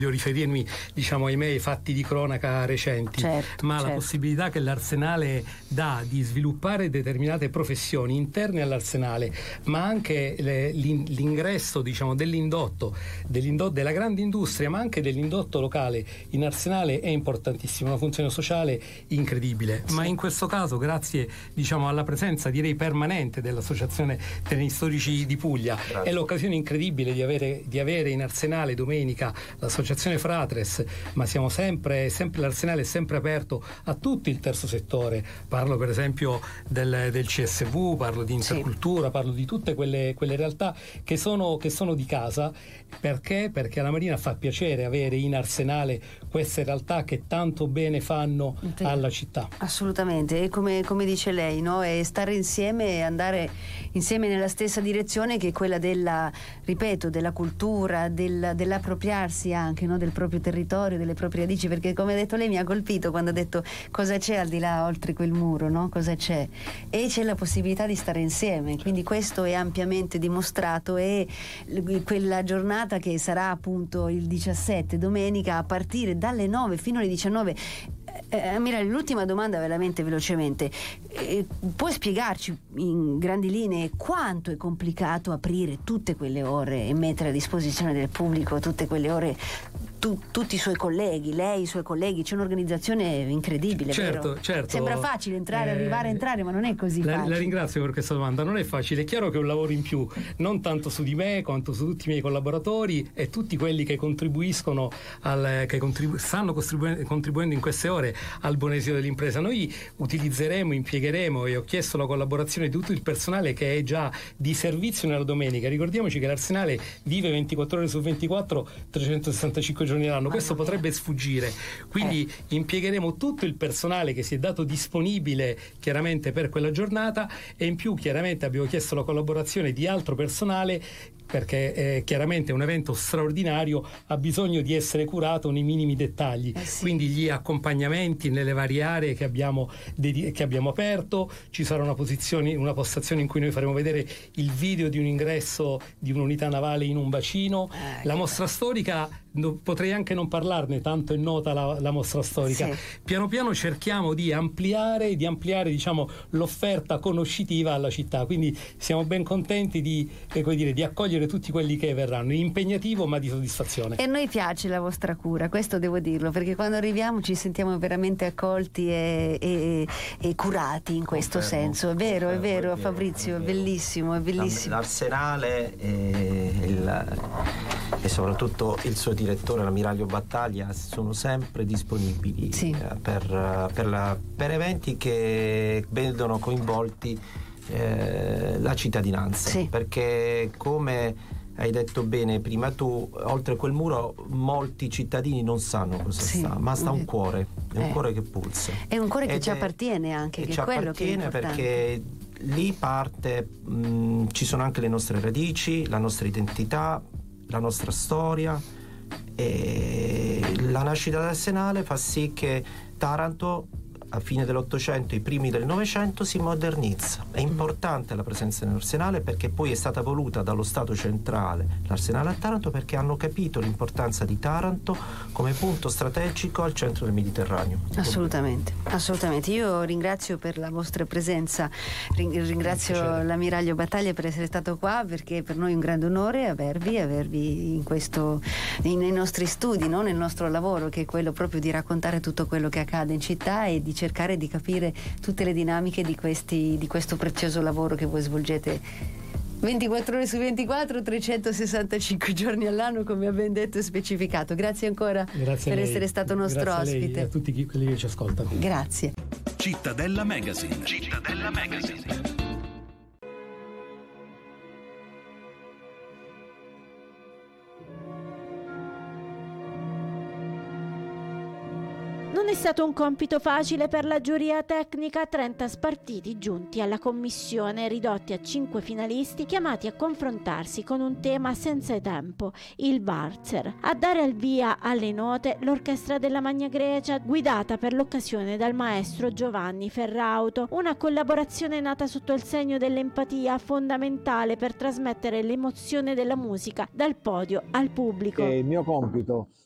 Voglio riferirmi, ai fatti di cronaca recenti, certo. La possibilità che l'Arsenale dà di sviluppare determinate professioni interne all'Arsenale, ma anche l'ingresso, dell'indotto, della grande industria, ma anche dell'indotto locale in Arsenale è importantissimo, una funzione sociale incredibile. Sì. Ma in questo caso, grazie, alla presenza, direi, permanente dell'Associazione Treni Storici di Puglia, grazie. È l'occasione incredibile di avere in Arsenale domenica l'associazione Fratres, ma siamo sempre l'Arsenale è sempre aperto a tutto il terzo settore. Parlo per esempio del CSV, parlo di Intercultura, parlo di tutte quelle realtà che sono di casa. Perché alla Marina fa piacere avere in Arsenale queste realtà che tanto bene fanno alla città. Assolutamente, e come dice lei, no? È stare insieme e andare insieme nella stessa direzione, che è quella della cultura, dell'appropriarsi anche, no? Del proprio territorio, delle proprie radici, perché come ha detto lei mi ha colpito quando ha detto cosa c'è al di là, oltre quel muro, no? Cosa c'è? E c'è la possibilità di stare insieme, quindi questo è ampiamente dimostrato, e quella giornata che sarà appunto il 17, domenica, a partire dalle 9 fino alle 19. Ammiraglio, l'ultima domanda veramente velocemente, puoi spiegarci in grandi linee quanto è complicato aprire tutte quelle ore e mettere a disposizione del pubblico tutte quelle ore, tutti i suoi colleghi, lei, i suoi colleghi? C'è un'organizzazione incredibile, certo, vero? Certo. Sembra facile arrivare a entrare, ma non è così facile. La ringrazio per questa domanda, non è facile. È chiaro che è un lavoro in più, non tanto su di me quanto su tutti i miei collaboratori e tutti quelli che contribuiscono stanno contribuendo in queste ore al buon esito dell'impresa. Noi impiegheremo, e ho chiesto la collaborazione di tutto il personale che è già di servizio nella domenica. Ricordiamoci che l'Arsenale vive 24 ore su 24, 365 giorni all'anno. Questo potrebbe sfuggire, quindi impiegheremo tutto il personale che si è dato disponibile chiaramente per quella giornata, e in più chiaramente abbiamo chiesto la collaborazione di altro personale, perché chiaramente un evento straordinario ha bisogno di essere curato nei minimi dettagli. Quindi gli accompagnamenti nelle varie aree che abbiamo aperto, ci sarà una postazione in cui noi faremo vedere il video di un ingresso di un'unità navale in un bacino. La mostra storica, potrei anche non parlarne, tanto è nota la mostra storica. Piano piano cerchiamo di ampliare l'offerta conoscitiva alla città, quindi siamo ben contenti di accogliere tutti quelli che verranno. Impegnativo ma di soddisfazione. E a noi piace la vostra cura, questo devo dirlo, perché quando arriviamo ci sentiamo veramente accolti e curati in questo senso. È vero, Fabrizio, è bellissimo. L'Arsenale e soprattutto il suo direttore, l'ammiraglio Battaglia, sono sempre disponibili per eventi che vedono coinvolti la cittadinanza, perché come hai detto bene prima tu, oltre quel muro molti cittadini non sanno cosa sta, ma sta un cuore, è un cuore che pulsa, è un cuore che ci appartiene anche, che ci appartiene, perché lì parte, ci sono anche le nostre radici, la nostra identità, la nostra storia, e la nascita dell'Arsenale fa sì che Taranto a fine dell'Ottocento, i primi del Novecento, si modernizza. È importante la presenza nell'Arsenale, perché poi è stata voluta dallo Stato centrale l'Arsenale a Taranto, perché hanno capito l'importanza di Taranto come punto strategico al centro del Mediterraneo. Assolutamente. Io ringrazio per la vostra presenza, ringrazio l'ammiraglio Battaglia per essere stato qua, perché per noi è un grande onore avervi nei nostri studi, no? Nel nostro lavoro, che è quello proprio di raccontare tutto quello che accade in città e di cercare di capire tutte le dinamiche di questo prezioso lavoro che voi svolgete 24 ore su 24, 365 giorni all'anno, come ha ben detto e specificato. Grazie ancora per essere stato nostro ospite. Grazie a lei e a tutti quelli che ci ascoltano. Grazie. Cittadella Magazine. Non è stato un compito facile per la giuria tecnica, 30 spartiti giunti alla commissione, ridotti a 5 finalisti chiamati a confrontarsi con un tema senza tempo, il valzer. A dare il via alle note l'orchestra della Magna Grecia, guidata per l'occasione dal maestro Giovanni Ferrauto, una collaborazione nata sotto il segno dell'empatia, fondamentale per trasmettere l'emozione della musica dal podio al pubblico. Il mio compito